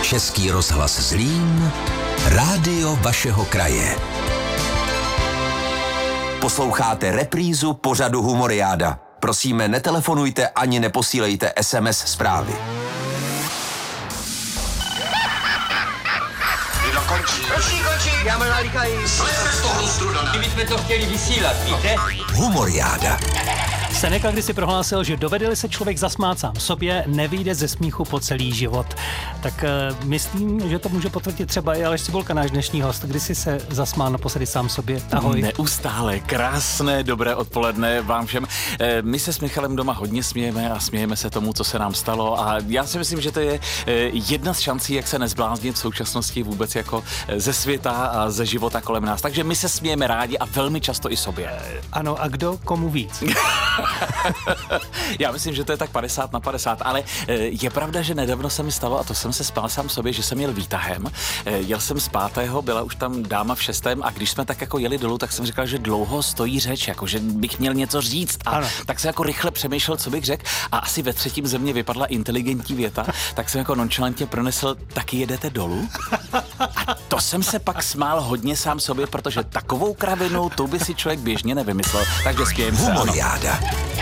Český rozhlas Zlín, rádio vašeho kraje. Posloucháte reprízu pořadu Humoriáda. Prosíme, netelefonujte ani neposílejte SMS zprávy. Končí, já mám nalíkají. My jsme to chtěli vysílat, víte? Humoriáda. Seneca kdysi prohlásil, že dovede-li se člověk zasmát sám sobě, nevyjde ze smíchu po celý život. Tak myslím, že to může potvrdit třeba i Aleš Cibulka, náš dnešní host. Kdy jsi se zasmál naposledy sám sobě? Ahoj. Neustále, krásné, dobré odpoledne vám všem. My se s Michalem doma hodně smějeme a smějeme se tomu, co se nám stalo, a já si myslím, že to je jedna z šancí, jak se nezbláznit v současnosti vůbec jako ze světa a ze života kolem nás. Takže my se smějeme rádi a velmi často i sobě. Ano, a kdo komu víc? Já myslím, že to je tak 50/50, ale je pravda, že nedávno se mi stalo, a to jsem se spál sám sobě, že jsem jel výtahem. Jel jsem z 5., byla už tam dáma v 6. a když jsme tak jako jeli dolů, tak jsem říkal, že dlouho stojí řeč, jako že bych měl něco říct, a tak jsem jako rychle přemýšlel, co bych řekl, a asi ve 3. ze mě vypadla inteligentní věta, tak jsem jako nonchalantně pronesl: taky jedete dolů? A to jsem se pak smál hodně sám sobě, protože takovou kravinu tu by si člověk běžně nevymyslel. Takže spějem se. Humoriáda.